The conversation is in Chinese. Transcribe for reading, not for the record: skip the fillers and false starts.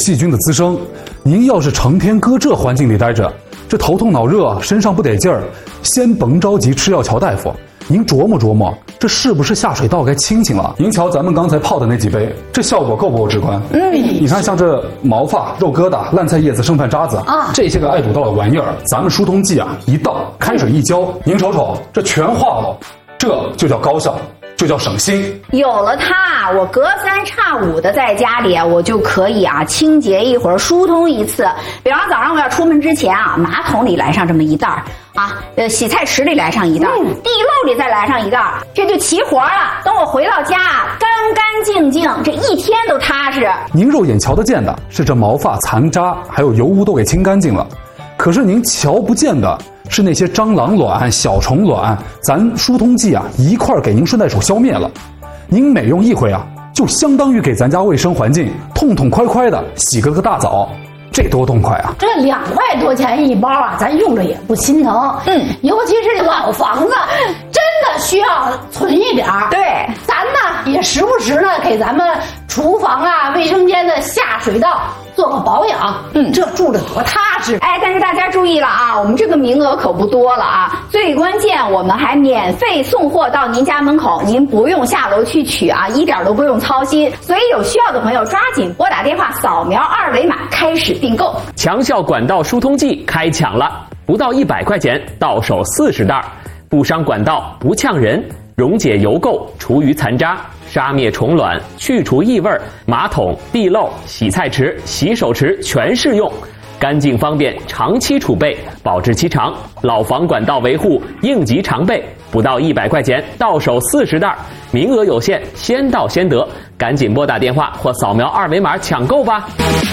细菌的滋生。您要是成天搁这环境里待着，这头痛脑热，身上不得劲儿，先甭着急吃药瞧大夫，您琢磨琢磨，这是不是下水道该清清了？您瞧咱们刚才泡的那几杯，这效果够不够直观？你看像这毛发、肉疙瘩、烂菜叶子、剩饭渣子啊，这些个爱堵道的玩意儿，咱们疏通剂啊一倒，开水一浇，您瞅瞅，这全化了，这就叫高效。就叫省心。 有了它，我隔三差五的在家里我就可以清洁一会儿，疏通一次。比方早上我要出门之前马桶里来上这么一袋洗菜池里来上一袋，地漏里再来上一袋，这就齐活了。等我回到家，干干净净，这一天都踏实。 您肉眼瞧得见的是这毛发残渣还有油污都给清干净了，可是您瞧不见的是那些蟑螂卵、小虫卵，咱疏通剂一块给您顺带手消灭了。您每用一回就相当于给咱家卫生环境痛痛快快的洗个大澡，这多痛快啊！ 这2块多钱一包咱用着也不心疼。尤其是老房子，真的需要存一点儿。 对， 咱呢也时不时呢给咱们厨房卫生间的下水道做个保养，这住着多踏实。 但是大家注意了我们这个名额可不多了最关键我们还免费送货到您家门口，您不用下楼去取一点都不用操心。所以有需要的朋友抓紧拨打电话，扫描2维码开始订购。 强效管道疏通剂开抢了，不到100块钱到手40袋，不伤管道，不呛人，溶解油垢，除余残渣，杀灭虫卵，去除异味，马桶、地漏、洗菜池、洗手池全适用，干净方便，长期储备，保质期长，老房管道维护应急常备，不到100块钱到手40袋，名额有限，先到先得，赶紧拨打电话或扫描2维码抢购吧。